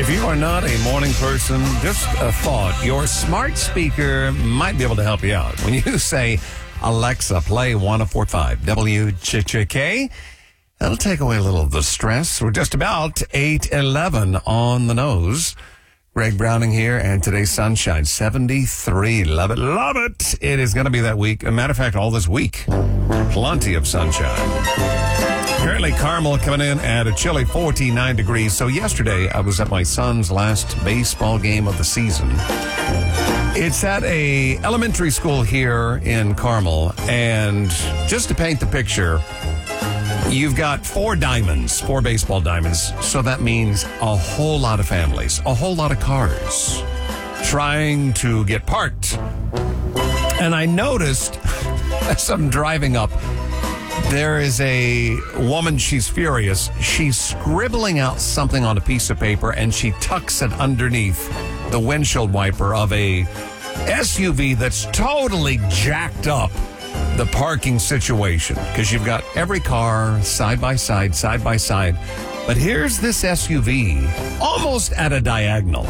If you are not a morning person, just a thought, your smart speaker might be able to help you out. When you say, Alexa, play 104.5 WJJK, that'll take away a little of the stress. We're just about 8:11 on the nose. Greg Browning here, and today's sunshine, 73. Love it, love it. It is going to be that week. As a matter of fact, all this week, plenty of sunshine. Currently, Carmel coming in at a chilly 49 degrees. So yesterday, I was at my son's last baseball game of the season. It's at a elementary school here in Carmel. And just to paint the picture, you've got four baseball diamonds. So that means a whole lot of families, a whole lot of cars trying to get parked. And I noticed as I'm driving up, there is a woman, she's furious. She's scribbling out something on a piece of paper, and she tucks it underneath the windshield wiper of a SUV that's totally jacked up the parking situation, because you've got every car side by side. But here's this SUV almost at a diagonal.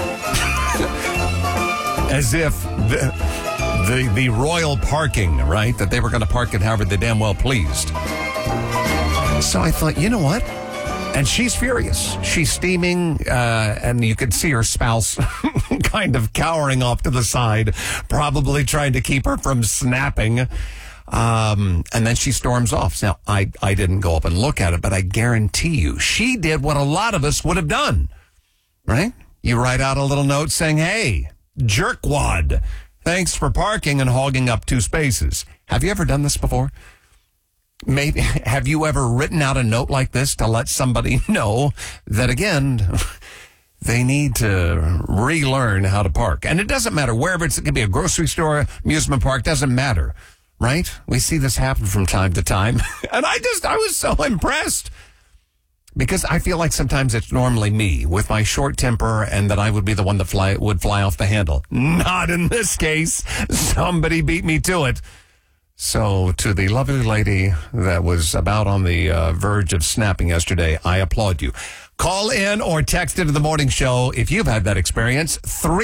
As if the royal parking, right? That they were going to park it however they damn well pleased. So I thought, you know what? And she's furious. She's steaming, and you could see her spouse kind of cowering off to the side, probably trying to keep her from snapping. And then she storms off. Now, I didn't go up and look at it, but I guarantee you, she did what a lot of us would have done, right? You write out a little note saying, hey, jerkwad, thanks for parking and hogging up 2 spaces. Have you ever done this before? Maybe. Have you ever written out a note like this to let somebody know that, again, they need to relearn how to park? And it doesn't matter wherever it can be a grocery store, amusement park, doesn't matter, right? We see this happen from time to time. And I was so impressed. Because I feel like sometimes it's normally me with my short temper, and that I would be the one that would fly off the handle. Not in this case. Somebody beat me to it. So to the lovely lady that was about on the verge of snapping yesterday, I applaud you. Call in or text into the morning show if you've had that experience.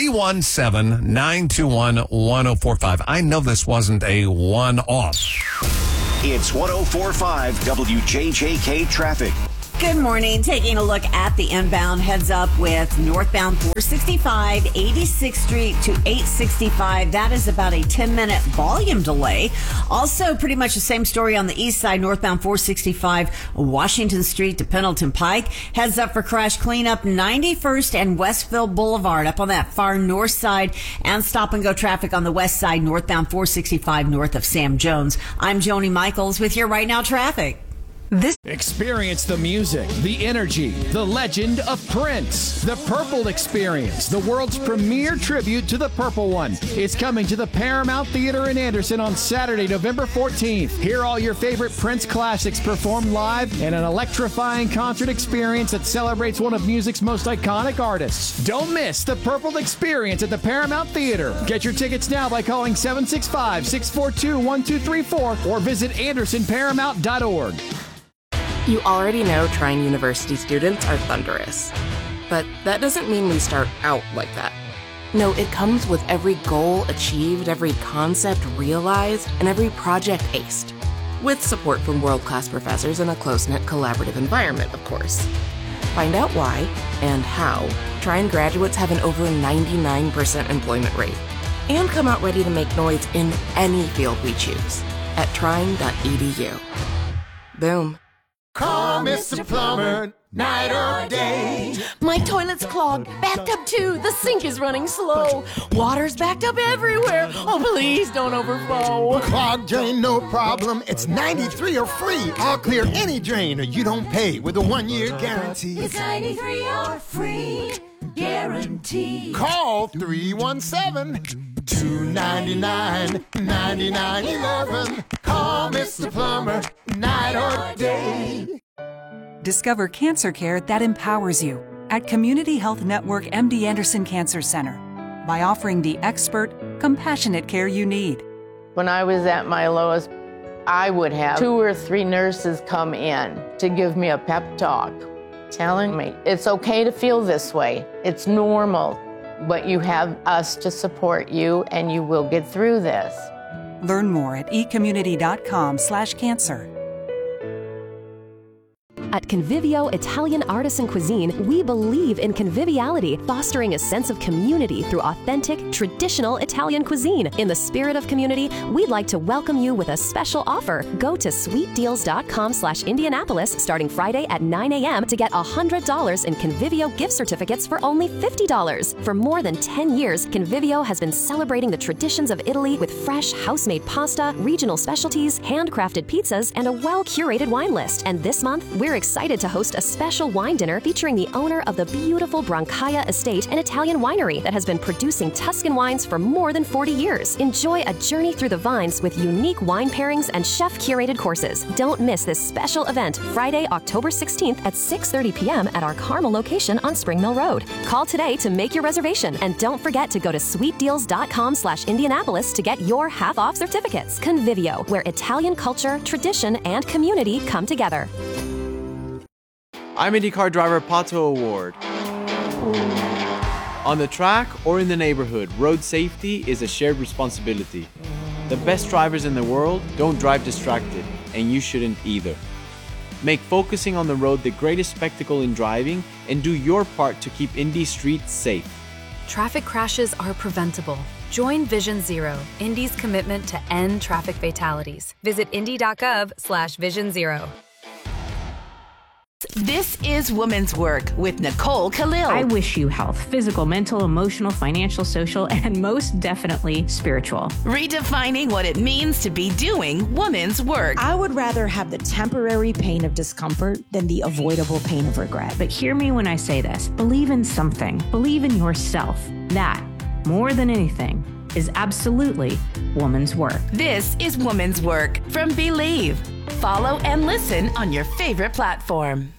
317-921-1045. I know this wasn't a one-off. It's 104.5 WJJK traffic. Good morning. Taking a look at the inbound heads up with northbound 465, 86th Street to 865. That is about a 10-minute volume delay. Also, pretty much the same story on the east side, northbound 465, Washington Street to Pendleton Pike. Heads up for crash cleanup, 91st and Westville Boulevard up on that far north side, and stop and go traffic on the west side, northbound 465 north of Sam Jones. I'm Joni Michaels with your Right Now traffic. Experience the music, the energy, the legend of Prince. The Purple Experience, the world's premier tribute to the Purple One, is coming to the Paramount Theater in Anderson on Saturday, November 14th. Hear all your favorite Prince classics performed live in an electrifying concert experience that celebrates one of music's most iconic artists. Don't miss the Purple Experience at the Paramount Theater. Get your tickets now by calling 765-642-1234 or visit andersonparamount.org. You already know Trine University students are thunderous. But that doesn't mean we start out like that. No, it comes with every goal achieved, every concept realized, and every project aced. With support from world-class professors in a close-knit collaborative environment, of course. Find out why and how Trine graduates have an over 99% employment rate. And come out ready to make noise in any field we choose at trine.edu. Boom. Call Mr. Plumber, night or day. My toilet's clogged, backed up too. The sink is running slow. Water's backed up everywhere. Oh, please don't overflow. Clogged drain, no problem. It's 93 or free. I'll clear any drain or you don't pay with a 1-year guarantee. It's 93 or free guarantee. Call 317-299-9911. Call Mr. Plumber, night or day. Discover cancer care that empowers you at Community Health Network MD Anderson Cancer Center by offering the expert, compassionate care you need. When I was at my lowest, I would have 2 or 3 nurses come in to give me a pep talk. telling me it's okay to feel this way. It's normal, but you have us to support you and you will get through this. Learn more at ecommunity.com/cancer. At Convivio Italian Artisan Cuisine, we believe in conviviality, fostering a sense of community through authentic, traditional Italian cuisine. In the spirit of community, we'd like to welcome you with a special offer. Go to sweetdeals.com/Indianapolis starting Friday at 9 a.m. to get $100 in Convivio gift certificates for only $50. For more than 10 years, Convivio has been celebrating the traditions of Italy with fresh, house-made pasta, regional specialties, handcrafted pizzas, and a well-curated wine list. And this month, we're excited to host a special wine dinner featuring the owner of the beautiful Brancaia Estate, an Italian winery that has been producing Tuscan wines for more than 40 years. Enjoy a journey through the vines with unique wine pairings and chef-curated courses. Don't miss this special event Friday, October 16th at 6:30 p.m. at our Carmel location on Spring Mill Road. Call today to make your reservation, and don't forget to go to sweetdeals.com/Indianapolis to get your half-off certificates. Convivio, where Italian culture, tradition, and community come together. I'm IndyCar driver Pato O'Ward. On the track or in the neighborhood, road safety is a shared responsibility. The best drivers in the world don't drive distracted, and you shouldn't either. Make focusing on the road the greatest spectacle in driving, and do your part to keep Indy streets safe. Traffic crashes are preventable. Join Vision Zero, Indy's commitment to end traffic fatalities. Visit indy.gov/Vision Zero. This is Women's Work with Nicole Khalil. I wish you health, physical, mental, emotional, financial, social, and most definitely spiritual. Redefining what it means to be doing women's work. I would rather have the temporary pain of discomfort than the avoidable pain of regret. But hear me when I say this. Believe in something. Believe in yourself. That, more than anything, is absolutely woman's work. This is Women's Work from Believe. Follow and listen on your favorite platform.